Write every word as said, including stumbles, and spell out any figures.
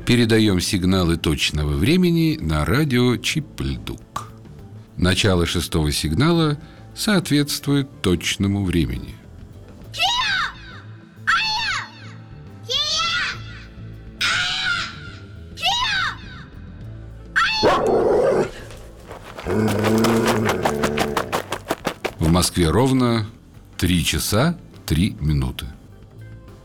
Передаем сигналы точного времени на радио Чип-Льдук. Начало шестого сигнала соответствует точному времени. В Москве ровно три часа три минуты.